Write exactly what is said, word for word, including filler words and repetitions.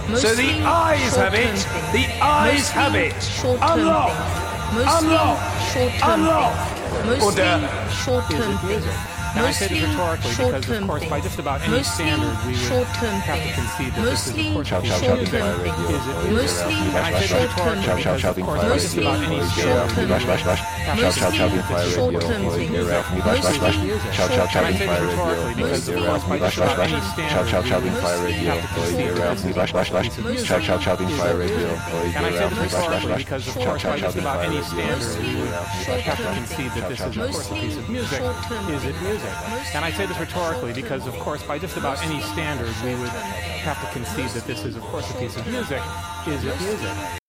So the eyes have it. The eyes have it. Unlock. Unlock. Unlock. Mostly Order. short-term things. Now, I say this Mostly rhetorically because, of short-term course, by things. just about any Mostly standard, we would short-term have to things. concede that this is, Mostly of course, a piece of short-term music. things. Is it music? Mostly And I say that short-term rhetorically things. because, of course, by just Mostly about any standard, short-term we would things. have to Mostly concede that this is, of short-term course, a things. piece of music. Mostly And I say this short-term rhetorically things. because, of Mostly course, by just about any short-term standard, things. we would Mostly have to concede that this is, of course, a piece of music. Mostly Is it music? And I say this Mostly rhetorically because, of course, by just about any standard, Mostly we would have to short-term concede that this is, of course, a Mostly piece of music. short-term Is it things. music? And I say this rhetorically because, of course, by just about any standard, we would have to concede that this is, of course, a piece of music. Is it music?